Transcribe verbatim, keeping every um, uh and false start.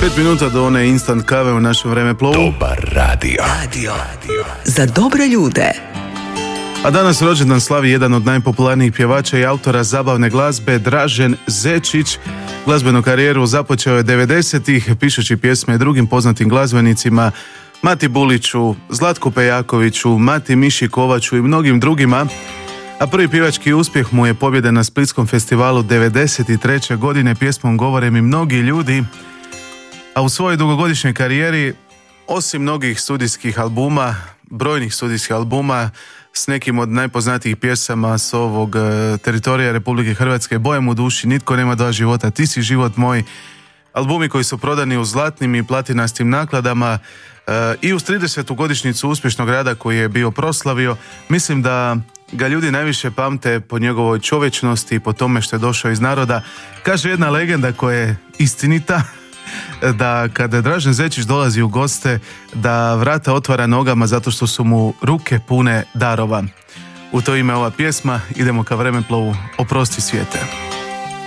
Pet minuta do one instant kave u našem vremeplovu. Dobar radio. Radio. Za dobre ljude. A danas rođendan slavi jedan od najpopularnijih pjevača i autora zabavne glazbe, Dražen Zečić. Glazbenu karijeru započeo je devedesetih pišući pjesme drugim poznatim glazbenicima, Mati Buliću, Zlatku Pejakoviću, Mati Miši Kovaču i mnogim drugima. A prvi pjevački uspjeh mu je pobjeda na Splitskom festivalu devedeset treće godine pjesmom Govore mi mnogi ljudi. A u svojoj dugogodišnjoj karijeri, osim mnogih studijskih albuma, brojnih studijskih albuma, s nekim od najpoznatijih pjesama s ovog e, teritorija Republike Hrvatske, Bojem u duši, Nitko nema dva života, Ti si život moj, albumi koji su prodani u zlatnim i platinastim nakladama e, i uz tridesetu godišnjicu uspješnog rada koji je bio proslavio. Mislim da ga ljudi najviše pamte po njegovoj čovječnosti i po tome što je došao iz naroda. Kaže jedna legenda koja je istinita, da kada Dražen Zečić dolazi u goste, da vrata otvara nogama zato što su mu ruke pune darova. U to ime ova pjesma, idemo ka vremeplovu Oprosti svijete.